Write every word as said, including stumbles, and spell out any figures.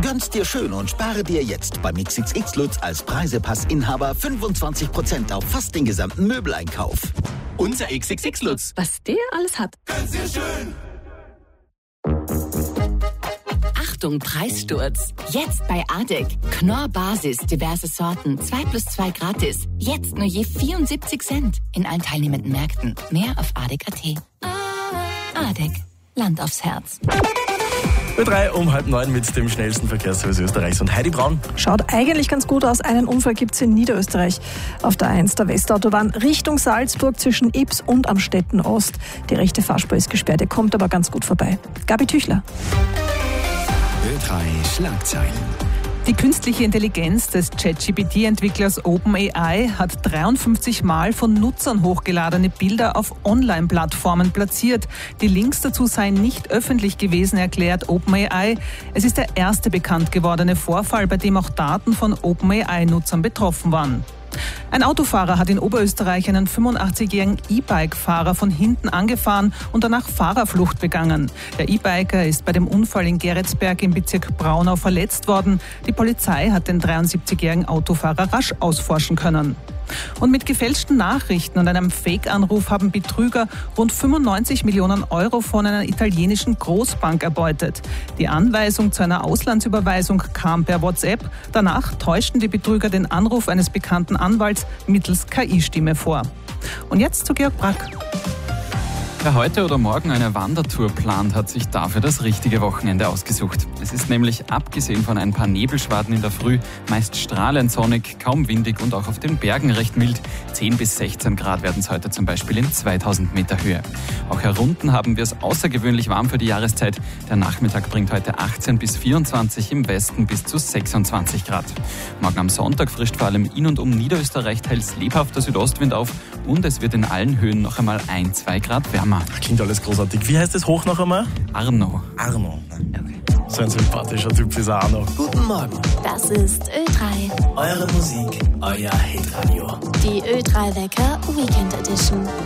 Gönn's dir schön und spare dir jetzt beim X X X Lutz als Preisepass-Inhaber fünfundzwanzig Prozent auf fast den gesamten Möbeleinkauf. Unser X X X Lutz. Was der alles hat. Gönn's dir schön. Achtung, Preissturz. Jetzt bei Adek. Knorr Basis, diverse Sorten. zwei plus zwei gratis. Jetzt nur je vierundsiebzig Cent. In allen teilnehmenden Märkten. Mehr auf adek punkt at. Adek. Land aufs Herz. Ö drei um halb neun mit dem schnellsten Verkehrsservice Österreichs und Heidi Braun. Schaut eigentlich ganz gut aus. Einen Unfall gibt es in Niederösterreich auf der eins der Westautobahn Richtung Salzburg zwischen Ibs und Amstetten Ost. Die rechte Fahrspur ist gesperrt, ihr kommt aber ganz gut vorbei. Gabi Tüchler. Ö drei Schlagzeilen. Die künstliche Intelligenz des ChatGPT-Entwicklers OpenAI hat dreiundfünfzig Mal von Nutzern hochgeladene Bilder auf Online-Plattformen platziert. Die Links dazu seien nicht öffentlich gewesen, erklärt OpenAI. Es ist der erste bekannt gewordene Vorfall, bei dem auch Daten von OpenAI-Nutzern betroffen waren. Ein Autofahrer hat in Oberösterreich einen fünfundachtzigjährigen E-Bike-Fahrer von hinten angefahren und danach Fahrerflucht begangen. Der E-Biker ist bei dem Unfall in Geretsberg im Bezirk Braunau verletzt worden. Die Polizei hat den dreiundsiebzigjährigen Autofahrer rasch ausforschen können. Und mit gefälschten Nachrichten und einem Fake-Anruf haben Betrüger rund fünfundneunzig Millionen Euro von einer italienischen Großbank erbeutet. Die Anweisung zu einer Auslandsüberweisung kam per WhatsApp. Danach täuschten die Betrüger den Anruf eines bekannten Anwalts mittels K I-Stimme vor. Und jetzt zu Georg Brack. Wer heute oder morgen eine Wandertour plant, hat sich dafür das richtige Wochenende ausgesucht. Es ist nämlich, abgesehen von ein paar Nebelschwaden in der Früh, meist strahlend sonnig, kaum windig und auch auf den Bergen recht mild. zehn bis sechzehn Grad werden es heute zum Beispiel in zweitausend Meter Höhe. Auch herunten haben wir es außergewöhnlich warm für die Jahreszeit. Der Nachmittag bringt heute achtzehn bis vierundzwanzig, im Westen bis zu sechsundzwanzig Grad. Morgen am Sonntag frischt vor allem in und um Niederösterreich teils lebhafter Südostwind auf und es wird in allen Höhen noch einmal ein bis zwei Grad wärmer. Klingt alles großartig. Wie heißt das Hoch noch einmal? Arno. Arno. Okay. So ein sympathischer Typ, dieser Arno. Guten Morgen. Das ist Ö drei. Eure Musik, euer Hitradio. Die Ö drei Wecker Weekend Edition.